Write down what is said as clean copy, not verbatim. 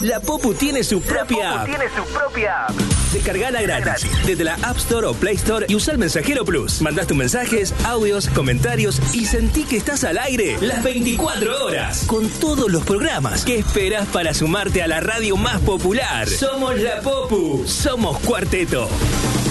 La Popu tiene su propia app. Descargala gratis desde la App Store o Play Store y usa el Mensajero Plus. Mandás tus mensajes, audios, comentarios y sentí que estás al aire las 24 horas con todos los programas. ¿Qué esperás para sumarte a la radio más popular? Somos La Popu, somos Cuarteto.